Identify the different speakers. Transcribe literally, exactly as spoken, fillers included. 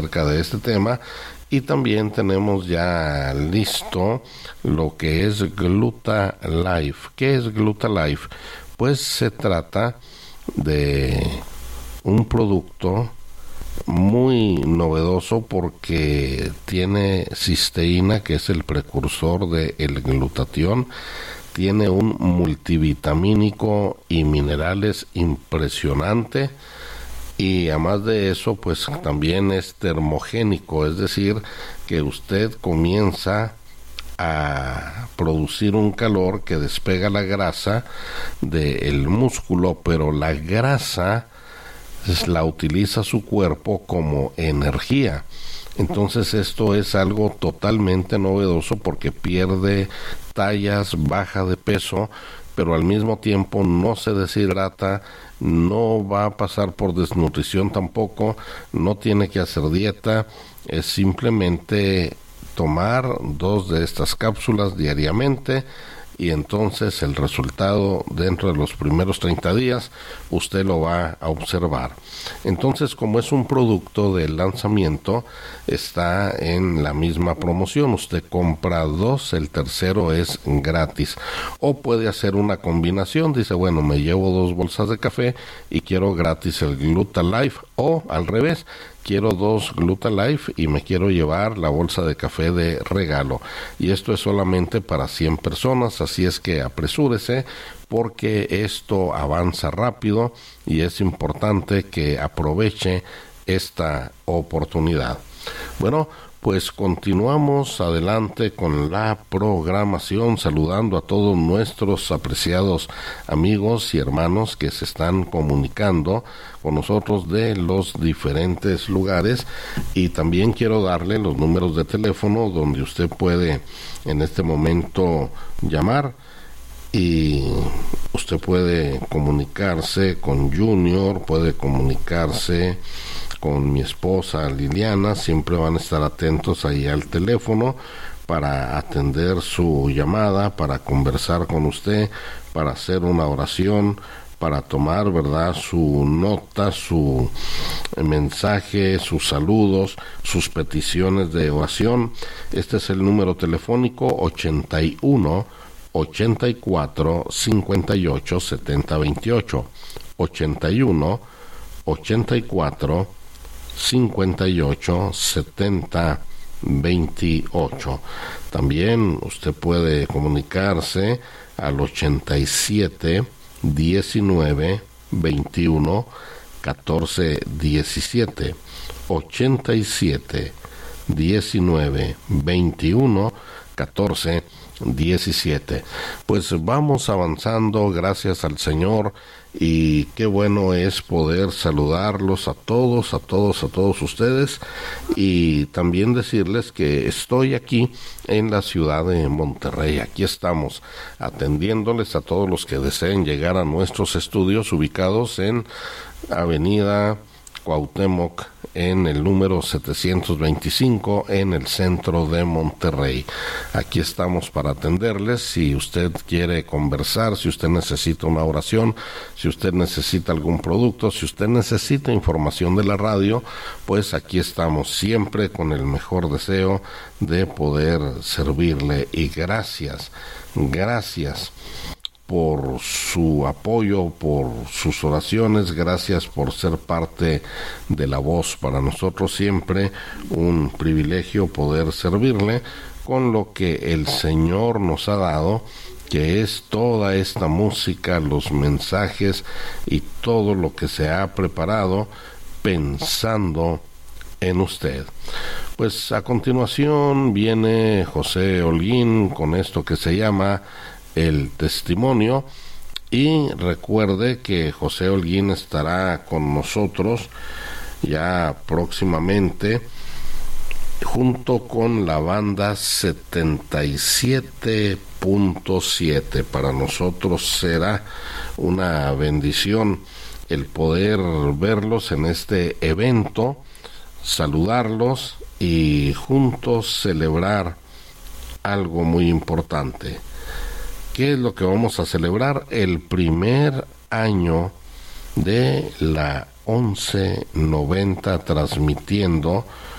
Speaker 1: acerca de este tema. Y también tenemos ya listo lo que es Gluta Life. ¿Qué es Gluta Life? Pues se trata de un producto muy novedoso porque tiene cisteína, que es el precursor del glutatión, tiene un multivitamínico y minerales impresionante, y además de eso pues también es termogénico, es decir que usted comienza a producir un calor que despega la grasa del músculo, pero la grasa la utiliza su cuerpo como energía. Entonces esto es algo totalmente novedoso porque pierde tallas, baja de peso, pero al mismo tiempo no se deshidrata, no va a pasar por desnutrición tampoco, no tiene que hacer dieta, es simplemente tomar dos de estas cápsulas diariamente, y entonces el resultado dentro de los primeros treinta días usted lo va a observar. Entonces, como es un producto de lanzamiento, está en la misma promoción. Usted compra dos, el tercero es gratis. O puede hacer una combinación, dice, bueno, me llevo dos bolsas de café y quiero gratis el Gluta Life, o al revés, quiero dos Gluta Life y me quiero llevar la bolsa de café de regalo. Y esto es solamente para cien personas, así es que apresúrese porque esto avanza rápido y es importante que aproveche esta oportunidad. Bueno, pues continuamos adelante con la programación, saludando a todos nuestros apreciados amigos y hermanos que se están comunicando con nosotros de los diferentes lugares, y también quiero darle los números de teléfono donde usted puede en este momento llamar, y usted puede comunicarse con Junior, puede comunicarse con mi esposa Liliana, siempre van a estar atentos ahí al teléfono para atender su llamada, para conversar con usted, para hacer una oración, para tomar, ¿verdad?, su nota, su mensaje, sus saludos, sus peticiones de oración. Este es el número telefónico ochenta y uno, ochenta y cuatro, cincuenta y ocho, setenta veintiocho, ochenta y uno, ochenta y cuatro, cincuenta y ocho, setenta veintiocho. También usted puede comunicarse al ochenta y siete, diecinueve, veintiuno, catorce diecisiete, ochenta y siete, diecinueve, veintiuno, catorce diecisiete. Pues vamos avanzando, gracias al Señor, y qué bueno es poder saludarlos a todos, a todos, a todos ustedes, y también decirles que estoy aquí en la ciudad de Monterrey. Aquí estamos atendiéndoles a todos los que deseen llegar a nuestros estudios ubicados en Avenida Cuauhtémoc, en el número setecientos veinticinco, en el centro de Monterrey. Aquí estamos para atenderles. Si usted quiere conversar, si usted necesita una oración, si usted necesita algún producto, si usted necesita información de la radio, pues aquí estamos siempre con el mejor deseo de poder servirle. Y gracias, gracias por su apoyo, por sus oraciones, gracias por ser parte de La Voz. Para nosotros siempre un privilegio poder servirle con lo que el Señor nos ha dado, que es toda esta música, los mensajes y todo lo que se ha preparado pensando en usted. Pues a continuación viene José Holguín con esto que se llama El Testimonio, y recuerde que José Holguín estará con nosotros ya próximamente junto con la banda setenta y siete punto siete. Para nosotros será una bendición el poder verlos en este evento, saludarlos y juntos celebrar algo muy importante. ¿Qué es lo que vamos a celebrar? El primer año de la once noventa transmitiendo